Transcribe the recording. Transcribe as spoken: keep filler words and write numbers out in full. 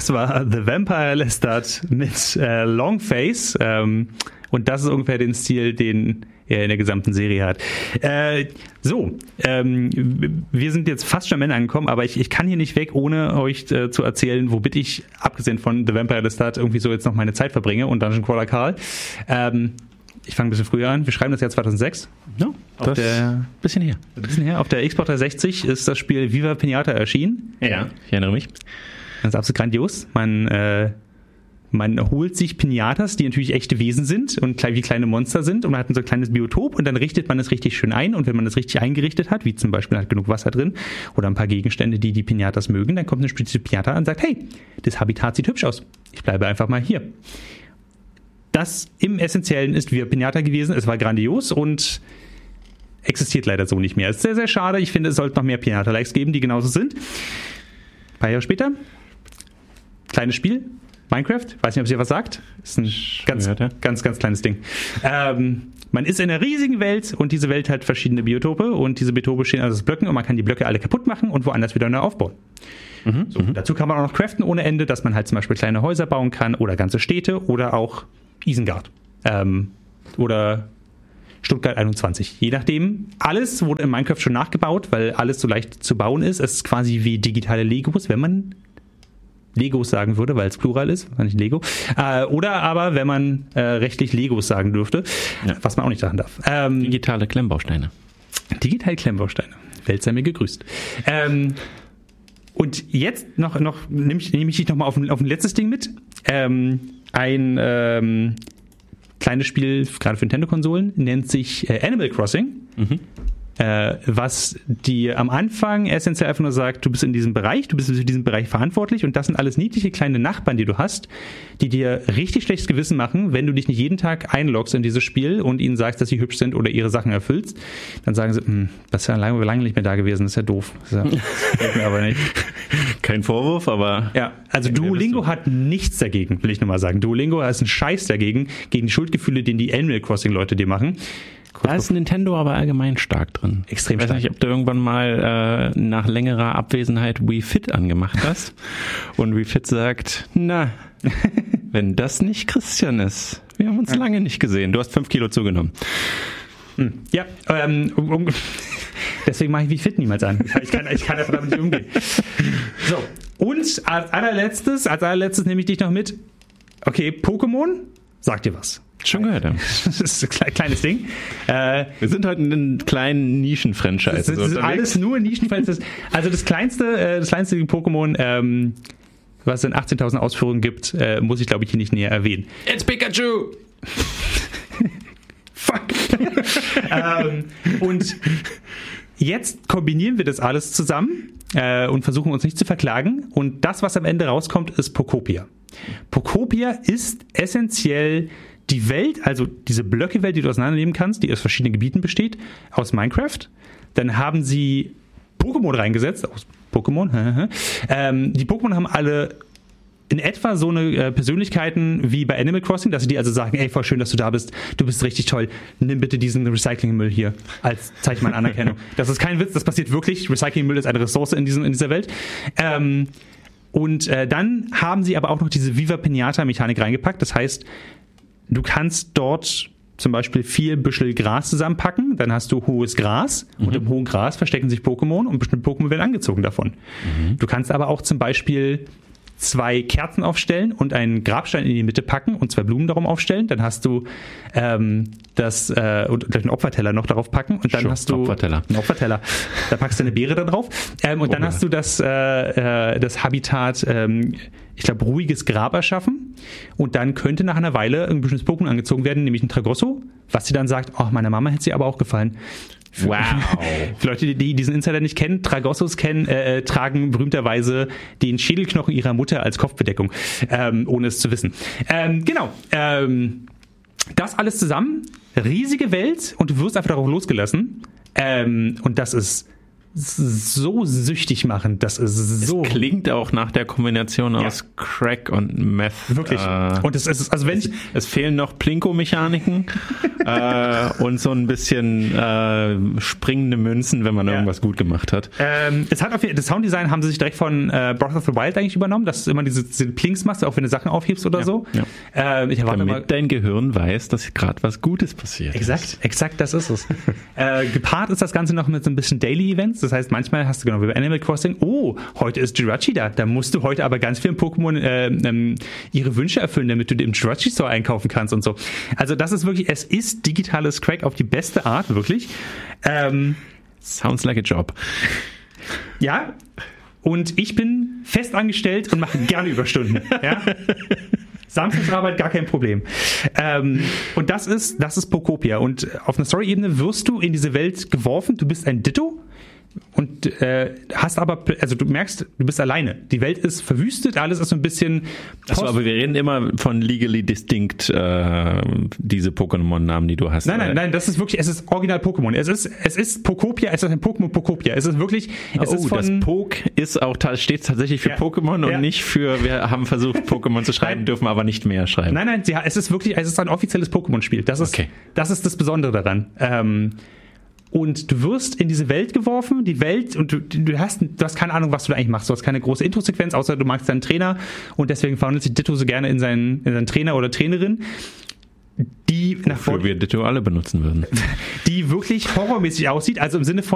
Das war The Vampire Lestat mit äh, Longface. Ähm, und das ist ungefähr den Stil, den er in der gesamten Serie hat. Äh, so, ähm, wir sind jetzt fast schon am Ende angekommen, aber ich, ich kann hier nicht weg, ohne euch äh, zu erzählen, womit ich, abgesehen von The Vampire Lestat, irgendwie so jetzt noch meine Zeit verbringe und Dungeon Crawler Karl. Ähm, ich fange ein bisschen früher an. Wir schreiben das Jahr zweitausendsechs. Ja, auf das der, bisschen her. Ein bisschen her. Auf der Xbox dreihundertsechzig ist das Spiel Viva Pinata erschienen. Ja, ich erinnere mich. Das ist absolut grandios. Man, äh, man holt sich Pinatas, die natürlich echte Wesen sind und wie kleine Monster sind, und man hat so ein kleines Biotop und dann richtet man es richtig schön ein, und wenn man es richtig eingerichtet hat, wie zum Beispiel hat genug Wasser drin oder ein paar Gegenstände, die die Pinatas mögen, dann kommt eine spezielle Pinata an und sagt, hey, das Habitat sieht hübsch aus. Ich bleibe einfach mal hier. Das im Essentiellen ist Viva Pinata gewesen. Es war grandios und existiert leider so nicht mehr. Es ist sehr, sehr schade. Ich finde, es sollte noch mehr Pinata-Likes geben, die genauso sind. Ein paar Jahre später, kleines Spiel, Minecraft, weiß nicht, ob es dir was sagt. Ist ein ganz, ganz, ganz kleines Ding. Ähm, man ist in einer riesigen Welt und diese Welt hat verschiedene Biotope und diese Biotope stehen also aus Blöcken und man kann die Blöcke alle kaputt machen und woanders wieder neu aufbauen. Mhm, so, mhm. Dazu kann man auch noch craften ohne Ende, dass man halt zum Beispiel kleine Häuser bauen kann oder ganze Städte oder auch Isengard ähm, oder Stuttgart einundzwanzig. Je nachdem. Alles wurde in Minecraft schon nachgebaut, weil alles so leicht zu bauen ist. Es ist quasi wie digitale Legos, wenn man Legos sagen würde, weil es Plural ist, nicht Lego. Äh, oder aber, wenn man äh, rechtlich Legos sagen dürfte, ja. Was man auch nicht sagen darf. Ähm, digitale Klemmbausteine. Digitale Klemmbausteine. Welt sei mir gegrüßt. Ähm, und jetzt noch, noch nehme ich, nehm ich dich nochmal auf, auf ein letztes Ding mit. Ähm, ein ähm, kleines Spiel, gerade für Nintendo-Konsolen, nennt sich äh, Animal Crossing. Mhm. Äh, was dir am Anfang essentiell einfach nur sagt, du bist in diesem Bereich, du bist für diesen Bereich verantwortlich, und das sind alles niedliche kleine Nachbarn, die du hast, die dir richtig schlechtes Gewissen machen, wenn du dich nicht jeden Tag einloggst in dieses Spiel und ihnen sagst, dass sie hübsch sind oder ihre Sachen erfüllst. Dann sagen sie, das ist ja lange, lange nicht mehr da gewesen, das ist ja doof. Das ist ja, das mir aber nicht. Kein Vorwurf, aber... Ja, also Duolingo hat nichts dagegen, will ich nur mal sagen. Duolingo hat einen Scheiß dagegen, gegen die Schuldgefühle, den die Animal Crossing-Leute dir machen. Da ist Nintendo aber allgemein stark drin. Extrem stark. Ich weiß nicht, ob du irgendwann mal äh, nach längerer Abwesenheit Wii Fit angemacht hast und Wii Fit sagt, na, wenn das nicht Christian ist, wir haben uns ja. lange nicht gesehen. Du hast fünf Kilo zugenommen. Hm. Ja, ähm, um, um, deswegen mache ich Wii Fit niemals an. Ich kann, ich kann einfach damit nicht umgehen. So, und als allerletztes, als allerletztes nehme ich dich noch mit. Okay, Pokémon, sagt dir was? Schon gehört, ja. Das ist ein kleines Ding. Äh, Wir sind heute in einem kleinen Nischen-Franchise. Das, das ist alles nur Nischen-Franchise. Also das kleinste, äh, das kleinste Pokémon, ähm, was es in achtzehntausend Ausführungen gibt, äh, muss ich, glaube ich, hier nicht näher erwähnen. It's Pikachu! Fuck! ähm, und jetzt kombinieren wir das alles zusammen äh, und versuchen uns nicht zu verklagen. Und das, was am Ende rauskommt, ist Pokopia. Pokopia ist essentiell die Welt, also diese Blöcke-Welt, die du auseinandernehmen kannst, die aus verschiedenen Gebieten besteht, aus Minecraft. Dann haben sie Pokémon reingesetzt, aus Pokémon. ähm, die Pokémon haben alle in etwa so eine äh, Persönlichkeiten wie bei Animal Crossing, dass sie dir also sagen, ey, voll schön, dass du da bist, du bist richtig toll, nimm bitte diesen Recyclingmüll hier als Zeichen meiner Anerkennung. Das ist kein Witz, das passiert wirklich. Recyclingmüll ist eine Ressource in, diesem, in dieser Welt. Ähm, und äh, dann haben sie aber auch noch diese Viva Pinata-Mechanik reingepackt. Das heißt, du kannst dort zum Beispiel vier Büschel Gras zusammenpacken, dann hast du hohes Gras mhm. und im hohen Gras verstecken sich Pokémon und bestimmte Pokémon werden angezogen davon. Mhm. Du kannst aber auch zum Beispiel zwei Kerzen aufstellen und einen Grabstein in die Mitte packen und zwei Blumen darum aufstellen. Dann hast du ähm, das äh, und gleich einen Opferteller noch darauf packen und dann sure, hast du Opferteller. einen Opferteller. Da packst du eine Beere da drauf ähm, und oh, dann ja. hast du das äh, äh, das Habitat, ähm, ich glaube, ruhiges Grab erschaffen und dann könnte nach einer Weile ein bestimmtes Pokémon angezogen werden, nämlich ein Tragosso, was sie dann sagt, oh, meiner Mama hätte sie aber auch gefallen. Wow. Für Leute, die diesen Insider nicht kennen, Tragossos kennen, äh, tragen berühmterweise den Schädelknochen ihrer Mutter als Kopfbedeckung, ähm, ohne es zu wissen. Ähm, genau. Ähm, das alles zusammen, riesige Welt und du wirst einfach darauf losgelassen. Ähm, und das ist so süchtig machen. Das ist so. Es klingt auch nach der Kombination Ja. aus Crack und Meth. Wirklich. Äh, Und es ist, also wenn ich, es fehlen noch Plinko-Mechaniken äh, und so ein bisschen äh, springende Münzen, wenn man Ja. irgendwas gut gemacht hat. ähm, es hat auf jeden, das Sounddesign haben sie sich direkt von äh, Breath of the Wild eigentlich übernommen, dass du immer diese, diese Plinks machst, auch wenn du Sachen aufhebst oder Ja. so. Ja. Ähm, ich erwarte Damit immer, dein Gehirn weiß, dass gerade was Gutes passiert Exakt, ist. exakt, das ist es. äh, gepaart ist das Ganze noch mit so ein bisschen Daily Events. Das heißt, manchmal hast du genau wie bei Animal Crossing, oh, heute ist Jirachi da. Da musst du heute aber ganz vielen Pokémon äh, ähm, ihre Wünsche erfüllen, damit du im Jirachi Store einkaufen kannst und so. Also das ist wirklich, es ist digitales Crack auf die beste Art, wirklich. Ähm, Sounds like a job. ja, und ich bin fest angestellt und mache gerne Überstunden. Ja? Samstagsarbeit, gar kein Problem. Ähm, und das ist, das ist Pokopia. Und auf einer Story-Ebene wirst du in diese Welt geworfen. Du bist ein Ditto und äh, hast aber, also du merkst, du bist alleine. Die Welt ist verwüstet, alles ist so ein bisschen. Achso, aber wir reden immer von legally distinct, äh, diese Pokémon-Namen, die du hast. Nein, nein, nein, das ist wirklich, es ist original Pokémon. Es ist, es ist Pokopia, es ist ein Pokémon Pokopia. Es ist wirklich, es oh, ist von. das Pok ist auch, steht tatsächlich für Ja. Pokémon und Ja. nicht für, wir haben versucht, Pokémon zu schreiben, Nein. dürfen aber nicht mehr schreiben. Nein, nein, sie, es ist wirklich, es ist ein offizielles Pokémon-Spiel. Das ist, Okay. das ist das Besondere daran. Ähm, und du wirst in diese Welt geworfen, die Welt, und du, du hast, du hast keine Ahnung, was du da eigentlich machst. Du hast keine große Intro-Sequenz, außer du magst deinen Trainer und deswegen verwandelt sich Ditto so gerne in seinen, in seinen Trainer oder Trainerin, die nach Wofür wir Ditto alle benutzen würden. die wirklich horrormäßig aussieht, also im Sinne von